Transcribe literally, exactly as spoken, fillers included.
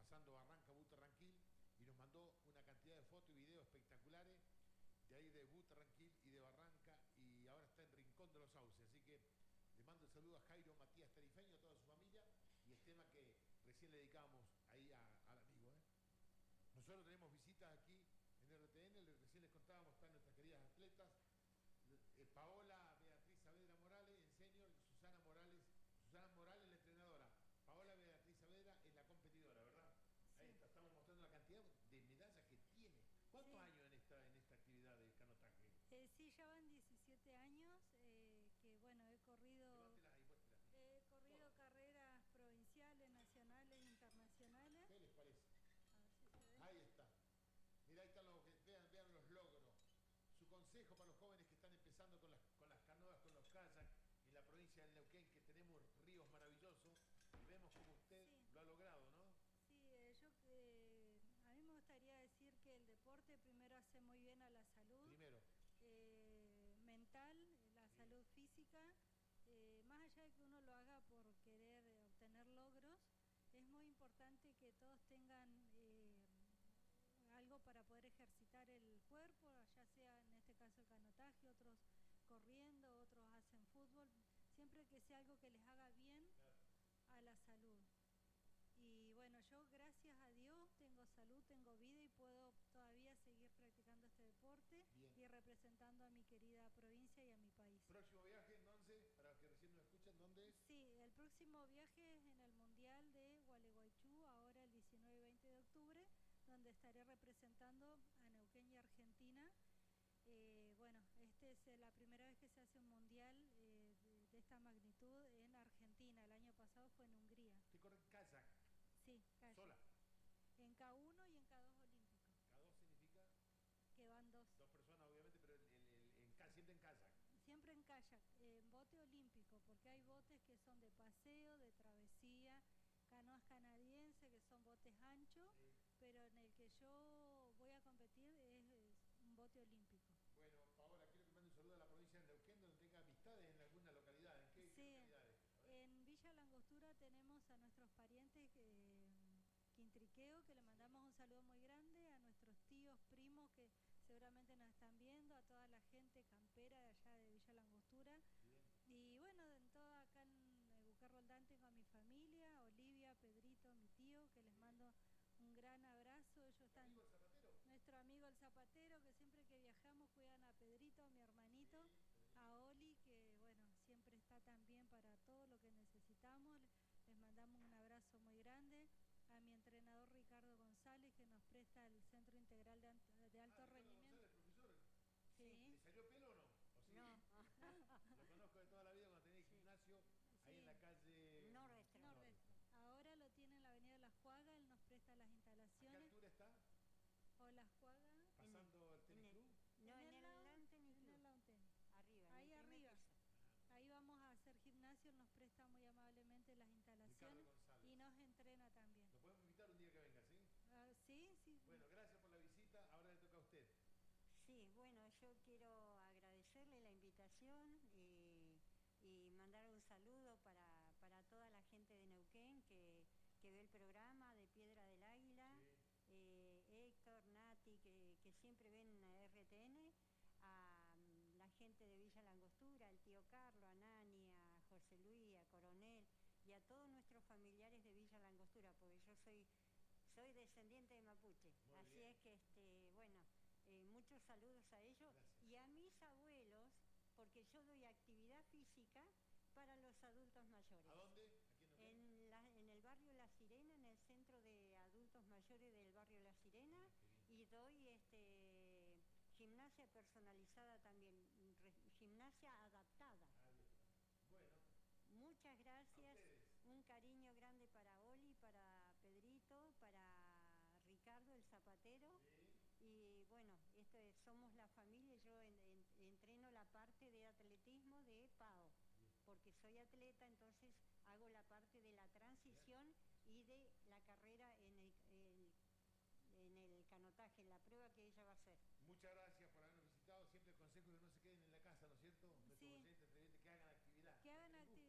pasando Barranca, Butarranquil, y nos mandó una cantidad de fotos y videos espectaculares de ahí de Butarranquil y de Barranca, y ahora está en Rincón de los Sauces. Así que le mando el saludo a Jairo Matías Tarifeño, a toda su familia, y el tema que recién le dedicábamos ahí a, al amigo. ¿eh? Nosotros tenemos visitas aquí en R T N, recién les contábamos, están nuestras queridas atletas, eh, Paola Beatriz Saavedra Morales, en senior, Susana Morales, Susana Morales, la entrenadora, Paola Beatriz Saavedra es la competidora, ¿verdad? Sí. Ahí está, estamos mostrando la cantidad de medallas que tiene. ¿Cuántos sí. años en esta, en esta actividad de canotaje? Eh, sí, ya van diecisiete años, eh, que bueno, he corrido, ahí, he corrido Todo. carreras provinciales, nacionales, internacionales. ¿Qué les parece? A ver si se ve. Ahí está. Mirá, ahí están los, vean, vean los logros. Su consejo para los jóvenes que están empezando con las, con las canoas, con los kayaks, en la provincia del Neuquén, que tenemos ríos maravillosos, y vemos como usted sí. lo ha logrado, ¿no? Sí, eh, yo eh, a mí me gustaría decir que el deporte primero hace muy bien a la salud. Primero. Eh, mental, la sí. salud física. Eh, más allá de que uno lo haga por querer eh, obtener logros, es muy importante que todos tengan eh, algo para poder ejercitar el cuerpo, ya sea en este caso el canotaje, otros corriendo, otros hacen fútbol, siempre que sea algo que les haga bien claro. a la salud. Y bueno, yo gracias a Dios tengo salud, tengo vida y puedo todavía seguir practicando este deporte Bien. y representando a mi querida provincia y a mi país. ¿Próximo viaje entonces? Para los que recién nos escuchan, ¿dónde es? Sí, el próximo viaje es en el Mundial de Gualeguaychú, ahora el diecinueve y veinte de octubre, donde estaré representando a Neuquén y Argentina. Eh, bueno, esta es la primera vez que se hace un mundial eh, de, de esta magnitud en Argentina. El año pasado fue en Hungría. ¿Usted corre kayak? Sí, kayak. ¿Sola? En K uno y en K dos olímpico. ¿K dos significa? Que van dos. Dos personas, obviamente, pero el, el, el, en, siempre en kayak. Siempre en kayak, en bote olímpico, porque hay botes que son de paseo, de travesía, canoas canadienses, que son botes anchos, sí. pero en el que yo voy a competir es, es un bote olímpico. Bueno, Paola, quiero que mande un saludo a la provincia de Neuquén, donde tenga amistades en alguna localidad. ¿En qué, sí, qué localidades? En Villa Langostura tenemos a nuestros parientes eh, Quintriqueo, que le mandamos un saludo muy grande, a nuestros tíos, primos que seguramente nos están viendo, a toda la gente campera de allá de Villa Langostura. Bien. Y bueno, en toda acá en Bucar Roldán tengo a mi familia, Olivia, Pedrito, mi tío, que les Bien. mando un gran abrazo. Ellos están, amigo el zapatero? Nuestro amigo el zapatero, que siempre que viajamos cuidan a Pedrito, a mi hermanito, sí, a Oli, que bueno, siempre está también para todo lo que necesitamos. Les mandamos un abrazo muy grande. A mi entrenador Ricardo González, que nos presta el Centro Integral de, de Alto ah, Rendimiento. González, profesor. Sí. ¿Le salió pelo o no? ¿O sí? No. Lo conozco de toda la vida cuando tenía sí. gimnasio, ahí sí. en la calle... Nordestre. Nordestre. Ahora lo tiene en la avenida Las Juagas, él nos presta las instalaciones. ¿A qué altura está? O Las Juagas. ¿Pasando el tenis club? No, en el Lawn Tenis Club. En el Lawn Tenis. Arriba. Ahí arriba. Ahí vamos a hacer gimnasio, nos presta muy amablemente las instalaciones y nos entrena también. ¿Lo podemos invitar un día que venga, sí? Uh, sí, sí. Bueno, gracias por la visita, ahora le toca a usted. Sí, bueno, yo quiero agradecerle la invitación y, y mandar un saludo para, para toda la gente de Neuquén que, que ve el programa de Piedra del Águila, sí. eh, Héctor, Nati, que, que siempre ven R T N, a la gente de Villa Langostura, al tío Carlos, a Nani, a José Luis, a Coronel y a todos nuestros familiares de Villa Langostura, porque yo soy, soy descendiente de mapuche. Muy Así bien. es que, este, bueno, eh, muchos saludos a ellos. Gracias. Y a mis abuelos, porque yo doy actividad física para los adultos mayores. ¿A dónde? ¿A en, la, en el barrio La Sirena, en el centro de adultos mayores del barrio La Sirena, y doy este... gimnasia personalizada también, gimnasia adaptada. Bueno. Muchas gracias, un cariño grande para Oli, para Pedrito, para Ricardo el zapatero. Sí. Y bueno, esto es, somos la familia, yo en, en, entreno la parte de atletismo de P A O, porque soy atleta, entonces hago la parte de la transición y de la carrera en el, el en el canotaje, en la prueba que ella va a hacer. Muchas gracias por habernos visitado. Siempre el consejo es que no se queden en la casa, ¿no es cierto? Sí. Oyentes, que hagan actividad. Que hagan actividad.